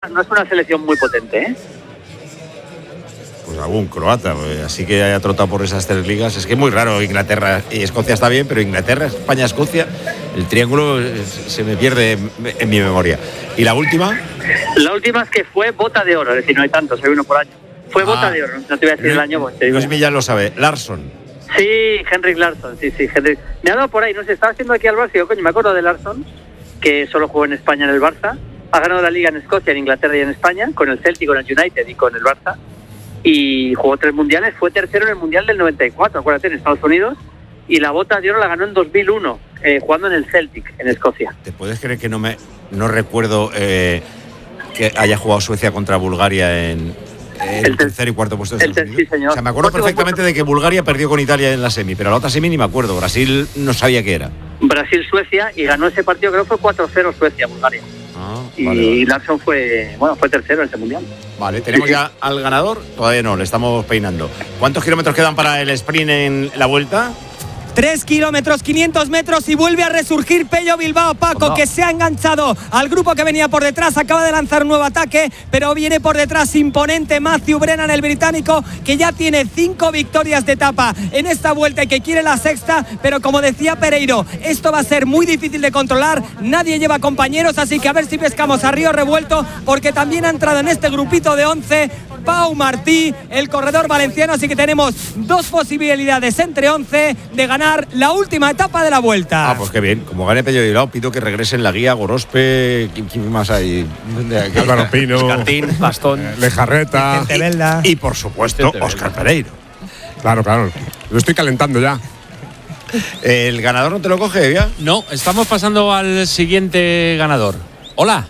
no es una selección muy potente, ¿eh? Pues algún croata, así que haya trotado por esas tres ligas. Es que es muy raro. Inglaterra y Escocia está bien, pero Inglaterra, España, Escocia, el triángulo se me pierde en mi memoria. ¿Y la última? La última es que fue bota de oro, es decir, no hay tantos, hay uno por año. Fue bota de oro, no te voy a decir el año. Pues Luis Millán lo sabe. Larsson. Sí, Henrik Larsson, sí, Henrik. Me ha dado por ahí, no sé, estaba haciendo aquí al Barça y yo, coño, me acuerdo de Larsson, que solo jugó en España en el Barça. Ha ganado la Liga en Escocia, en Inglaterra y en España, con el Celtic, con el United y con el Barça. Y jugó 3 mundiales, fue tercero en el Mundial del 94, acuérdate, en Estados Unidos, y la bota de oro la ganó en 2001, jugando en el Celtic, en Escocia. ¿Te puedes creer que no recuerdo que haya jugado Suecia contra Bulgaria en el tercer y cuarto puesto de Estados Unidos? Sí, señor. O sea, me acuerdo perfectamente de que Bulgaria perdió con Italia en la semi, pero la otra semi ni me acuerdo. Brasil no sabía qué era. Brasil-Suecia, y ganó ese partido, creo que fue 4-0 Suecia-Bulgaria. Y Larsson fue tercero en ese mundial. Vale, tenemos ya al ganador. Todavía no, le estamos peinando. ¿Cuántos kilómetros quedan para el sprint en la vuelta? 3 kilómetros, 500 metros y vuelve a resurgir Pello Bilbao, Paco, que se ha enganchado al grupo que venía por detrás, acaba de lanzar un nuevo ataque, pero viene por detrás imponente Matthew Brennan, el británico, que ya tiene 5 victorias de etapa en esta vuelta y que quiere la sexta, pero como decía Pereiro, esto va a ser muy difícil de controlar, nadie lleva compañeros, así que a ver si pescamos a río revuelto, porque también ha entrado en este grupito de 11 Pau Martí, el corredor valenciano, así que tenemos 2 posibilidades entre 11 de ganar la última etapa de la vuelta. Ah, pues qué bien, como gane Pello Bilbao, pido que regresen la guía, Gorospe, ¿quién más hay? Álvaro Pino, Martín, Bastón, Lejarreta y por supuesto Óscar Pereiro. Claro, lo estoy calentando ya. ¿El ganador no te lo coge ya? No, estamos pasando al siguiente ganador. Hola,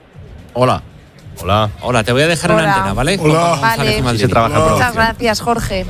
te voy a dejar en la antena, ¿vale? Hola. Vale. Se trabaja Muchas gracias, Jorge.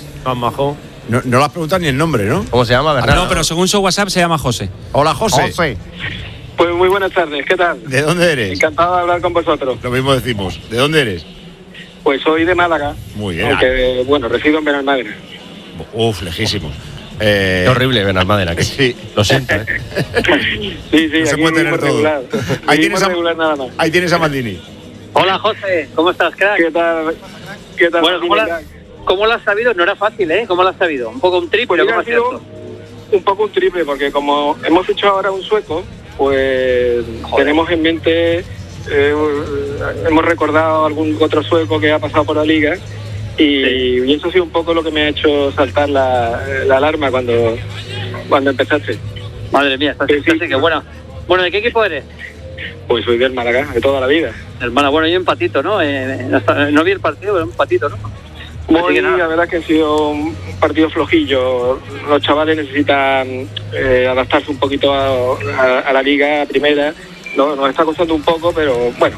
No le has preguntado ni el nombre, ¿no? ¿Cómo se llama, verdad? No, pero según su WhatsApp se llama José. Hola, José. Pues muy buenas tardes, ¿qué tal? ¿De dónde eres? Encantado de hablar con vosotros. Lo mismo decimos. ¿De dónde eres? Pues soy de Málaga. Muy bien. Aunque, resido en Benalmádena. Uf, lejísimos. Qué horrible Benalmádena. Que sí. Lo siento, Sí, no se puede tener todo. Regular. Nada más. Ahí tienes a Maldini. Hola, José, ¿cómo estás, crack? ¿Qué tal? Bueno, ¿cómo lo has sabido? No era fácil, ¿eh? ¿Cómo lo has sabido? ¿Un poco un triple? Pues ha sido un poco un triple, porque como hemos hecho ahora un sueco, pues tenemos en mente, hemos recordado algún otro sueco que ha pasado por la liga, y eso ha sido un poco lo que me ha hecho saltar la alarma cuando empezaste. Madre mía, estás que bueno. Bueno, ¿de qué equipo eres? Pues soy del Málaga, de toda la vida. Hermana, bueno, y empatito, ¿no? No vi el partido, pero empatito, ¿no? La verdad que ha sido un partido flojillo. Los chavales necesitan adaptarse un poquito a la liga primera. Nos está costando un poco, pero bueno.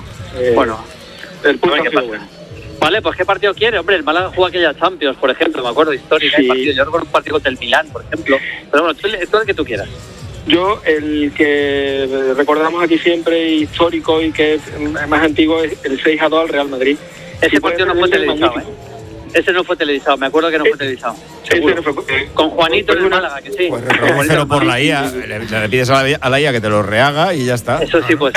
El punto ha sido bueno. Vale, pues ¿qué partido quiere? Hombre, el Málaga jugó aquella Champions, por ejemplo, me acuerdo, histórica. Sí. Yo recuerdo un partido contra el Milán, por ejemplo. Pero bueno, tú el que tú quieras. Yo, el que recordamos aquí siempre, histórico y que es más antiguo, es el 6-2 al Real Madrid. Ese partido no fue televisado, ¿eh? Ese no fue televisado, me acuerdo que no fue televisado. Seguro. No fue, con Juanito en el Málaga, que sí. Pues recógelo por la IA, le pides a la IA que te lo rehaga y ya está. Eso sí, pues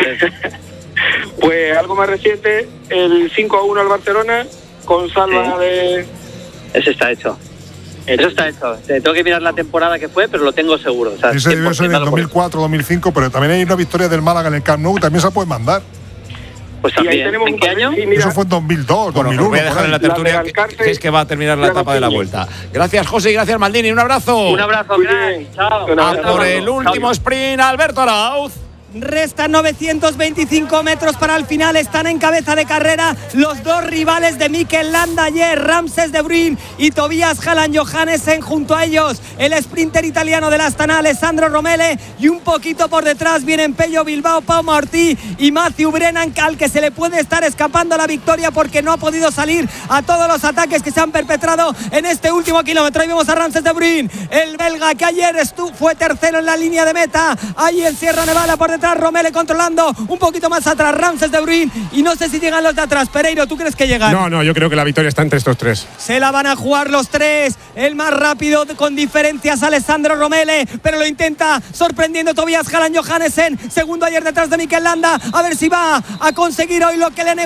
Pues algo más reciente, el 5-1 al Barcelona, con salva de... Ese está hecho. Eso está hecho. Tengo que mirar la temporada que fue, pero lo tengo seguro. O sea, ese debió ser en 2004-2005, pero también hay una victoria del Málaga en el Camp Nou, también se puede mandar. Pues también. ¿En qué año? Eso fue en 2002, 2001. Voy a dejar en la tertulia que es que va a terminar la etapa de la vuelta. Gracias, José, y gracias, Maldini. Un abrazo. Un abrazo, crack. Chao. Por el último sprint, Alberto Arauz. Restan 925 metros para el final. Están en cabeza de carrera los 2 rivales de Mikel Landa ayer, Ramses de Bruyn y Tobias Haaland Johannesen. Junto a ellos el sprinter italiano del Astana, Alessandro Romele, y un poquito por detrás vienen Pello Bilbao, Pau Martí y Matthew Brennan, al que se le puede estar escapando la victoria porque no ha podido salir a todos los ataques que se han perpetrado en este último kilómetro. Ahí vemos a Ramses de Bruyn, el belga que ayer fue tercero en la línea de meta, ahí en Sierra Nevada por detrás atrás, Romele controlando, un poquito más atrás, Ramses de Bruin, y no sé si llegan los de atrás. Pereiro, ¿tú crees que llegan? No, yo creo que la victoria está entre estos tres. Se la van a jugar los tres. El más rápido con diferencias, Alessandro Romele, pero lo intenta sorprendiendo Tobias Halland Johannesen, segundo ayer detrás de Mikel Landa. A ver si va a conseguir hoy lo que le negó